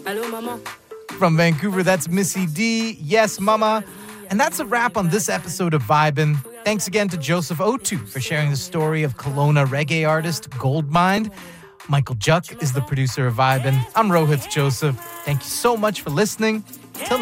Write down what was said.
From Vancouver, that's Missy D. Yes, Mama. And that's a wrap on this episode of Vibin'. Thanks again to Joseph Otu for sharing the story of Kelowna reggae artist Goldmind. Michael Juck is the producer of Vibin'. I'm Rohit Joseph. Thank you so much for listening. Till